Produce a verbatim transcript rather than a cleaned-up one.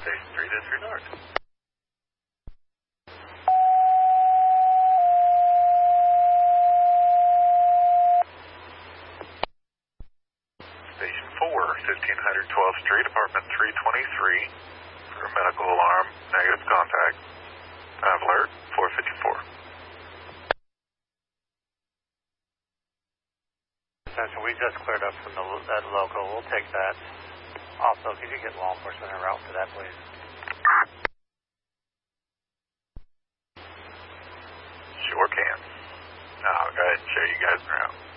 Station three, disregard. Station four, fifteen hundred twelfth Street, apartment three twenty-three, for a medical alarm, negative contact. Have alert, four fifty-four. Attention, we just cleared up from the, that local. We'll take that. Also, could you get law enforcement en route for that, please? Sure can. I'll go ahead and show you guys around.